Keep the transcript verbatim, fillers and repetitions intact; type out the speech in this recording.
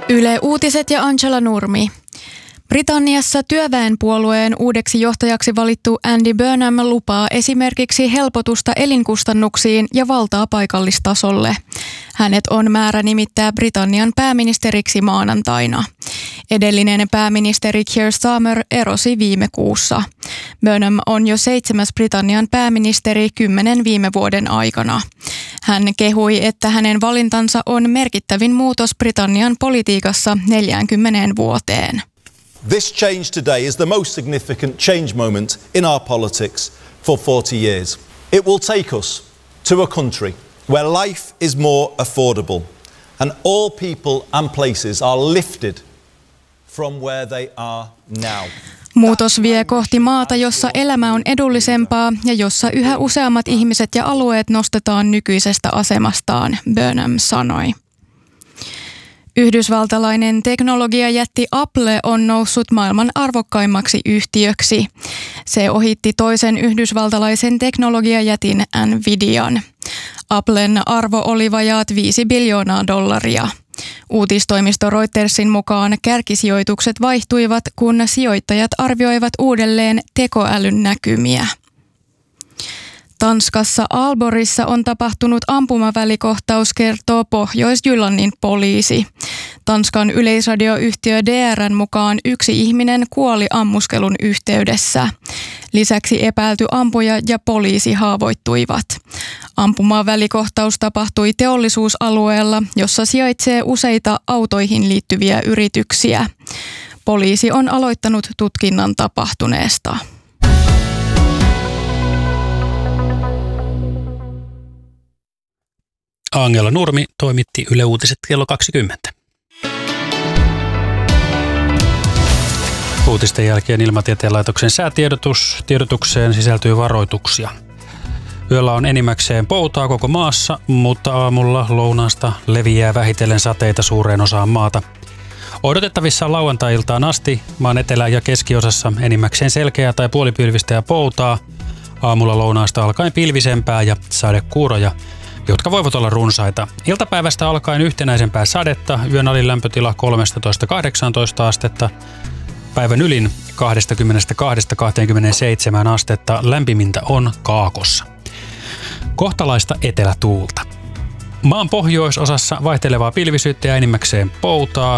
Yle Uutiset ja Angela Nurmi. Britanniassa työväenpuolueen uudeksi johtajaksi valittu Andy Burnham lupaa esimerkiksi helpotusta elinkustannuksiin ja valtaa paikallistasolle. Hänet on määrä nimittää Britannian pääministeriksi maanantaina. Edellinen pääministeri Keir Starmer erosi viime kuussa. Burnham on jo seitsemäs Britannian pääministeri kymmenen viime vuoden aikana. Hän kehui, että hänen valintansa on merkittävin muutos Britannian politiikassa neljäänkymmeneen vuoteen. This change today is the most significant change moment in our politics for forty years. It will take us to a country where life is more affordable and all people and places are lifted from where they are now. Muutos vie kohti maata, jossa elämä on edullisempaa ja jossa yhä useammat ihmiset ja alueet nostetaan nykyisestä asemastaan, Burnham sanoi. Yhdysvaltalainen teknologiajätti Apple on noussut maailman arvokkaimmaksi yhtiöksi. Se ohitti toisen yhdysvaltalaisen teknologiajätin Nvidian. Applen arvo oli vajaat viisi biljoonaa dollaria. Uutistoimisto Reutersin mukaan kärkisijoitukset vaihtuivat, kun sijoittajat arvioivat uudelleen tekoälyn näkymiä. Tanskassa Aalborissa on tapahtunut ampumavälikohtaus, kertoo Pohjois-Jyllannin poliisi. Tanskan yleisradioyhtiö D R:n mukaan yksi ihminen kuoli ammuskelun yhteydessä. Lisäksi epäilty ampuja ja poliisi haavoittuivat. Ampumavälikohtaus tapahtui teollisuusalueella, jossa sijaitsee useita autoihin liittyviä yrityksiä. Poliisi on aloittanut tutkinnan tapahtuneesta. Angela Nurmi toimitti Yle Uutiset kello kaksikymmentä. Uutisten jälkeen Ilmatieteen laitoksen säätiedotus. Tiedotukseen sisältyy varoituksia. Yöllä on enimmäkseen poutaa koko maassa, mutta aamulla lounaasta leviää vähitellen sateita suureen osaan maata. Odotettavissa on lauantai-iltaan asti maan etelä- ja keskiosassa enimmäkseen selkeää tai puolipilvistä ja poutaa. Aamulla lounaasta alkaen pilvisempää ja sadekuuroja, jotka voivat olla runsaita. Iltapäivästä alkaen yhtenäisempää sadetta, yön alin lämpötila kolmetoista kahdeksantoista astetta, päivän ylin kaksikymmentäkaksi kaksikymmentäseitsemän astetta, lämpimintä on Kaakossa. Kohtalaista etelätuulta. Maan pohjoisosassa vaihtelevaa pilvisyyttä ja enimmäkseen poutaa.